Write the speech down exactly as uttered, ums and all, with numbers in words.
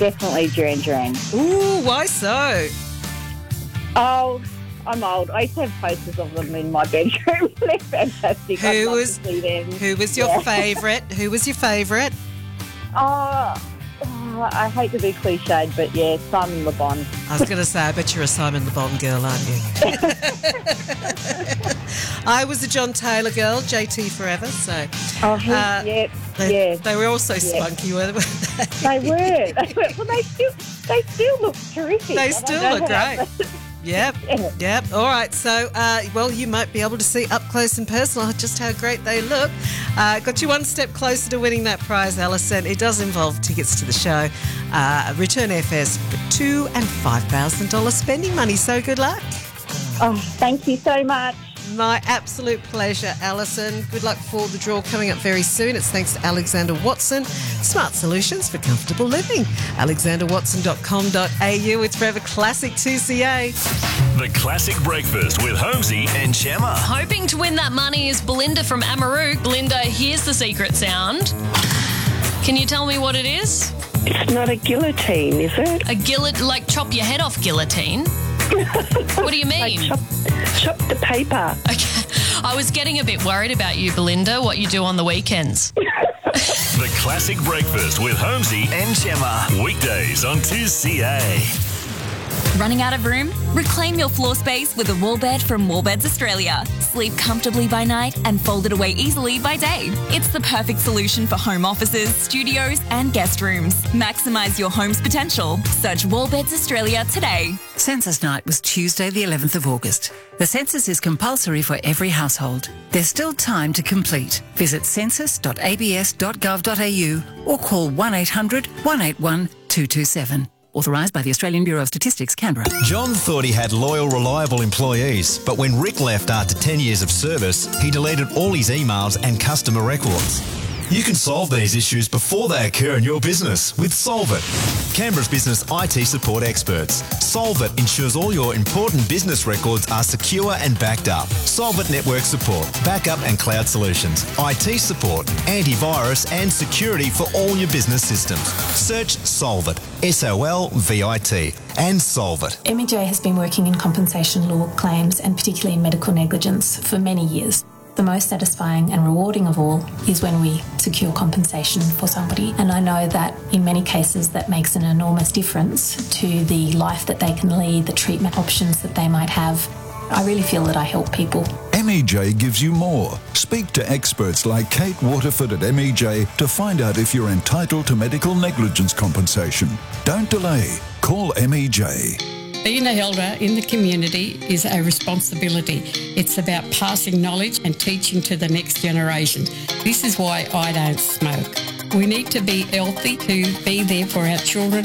definitely Duran Duran. Ooh, why so? Oh, I'm old. I used to have posters of them in my bedroom. They're fantastic. Who I'd love was to see them. who was your Yeah. favourite? Who was your favourite? Oh, oh, I hate to be cliched, but yeah, Simon Le Bon. I was going to say, I bet you're a Simon Le Bon girl, aren't you? I was a John Taylor girl, J T forever. So, Oh, he, Uh, yeah, they, yeah. they were all so Yeah. spunky, weren't they? They were. They were. Well, they still, they still look terrific. They I don't still know look how, great. but- Yep, Yeah. yep. All right, so, uh, well, you might be able to see up close and personal just how great they look. Uh, got you one step closer to winning that prize, Alison. It does involve tickets to the show, uh, return airfares for two and five thousand dollars spending money. So good luck. Oh, thank you so much. My absolute pleasure, Alison. Good luck for the draw coming up very soon. It's thanks to Alexander Watson, smart solutions for comfortable living. alexander watson dot com dot a u. It's Forever Classic two C A. The Classic Breakfast with Holmesy and Gemma. Hoping to win that money is Belinda from Amarook. Belinda, here's the secret sound. Can you tell me what it is? It's not a guillotine, is it? A gillet, like chop your head off guillotine? What do you mean? Chop, chop the paper. Okay. I was getting a bit worried about you, Belinda, what you do on the weekends. The Classic Breakfast with Holmesy and Gemma. Weekdays on two C A. Running out of room? Reclaim your floor space with a wall bed from Wallbeds Australia. Sleep comfortably by night and fold it away easily by day. It's the perfect solution for home offices, studios and guest rooms. Maximise your home's potential. Search Wallbeds Australia today. Census night was Tuesday the eleventh of August. The census is compulsory for every household. There's still time to complete. Visit census dot a b s dot gov dot a u or call one eight hundred, one eight one, two two seven. Authorised by the Australian Bureau of Statistics, Canberra. John thought he had loyal, reliable employees, but when Rick left after ten years of service, he deleted all his emails and customer records. You can solve these issues before they occur in your business with Solvit, Canberra's business I T support experts. Solvit ensures all your important business records are secure and backed up. Solvit network support, backup and cloud solutions, I T support, antivirus and security for all your business systems. Search Solvit, S O L V I T, and Solvit. M E J has been working in compensation law claims and particularly in medical negligence for many years. The most satisfying and rewarding of all is when we secure compensation for somebody. And I know that in many cases that makes an enormous difference to the life that they can lead, the treatment options that they might have. I really feel that I help people. M E J gives you more. Speak to experts like Kate Waterford at M E J to find out if you're entitled to medical negligence compensation. Don't delay. Call M E J. Being an elder in the community is a responsibility. It's about passing knowledge and teaching to the next generation. This is why I don't smoke. We need to be healthy to be there for our children